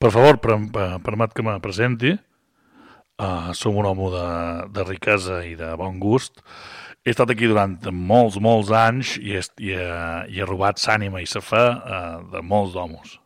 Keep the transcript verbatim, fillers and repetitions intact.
Per favor, per, per, permet que me presenti. Uh, som un home de, de riquesa i de bon gust. He estat aquí durant molts, molts anys i he, i he, i he robat l'ànima i la fe uh, de molts d'homes.